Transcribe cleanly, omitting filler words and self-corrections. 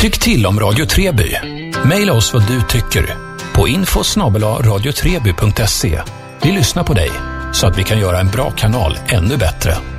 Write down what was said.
Tyck till om Radio Treby. Maila oss vad du tycker på info@radiotreby.se. Vi lyssnar på dig så att vi kan göra en bra kanal ännu bättre.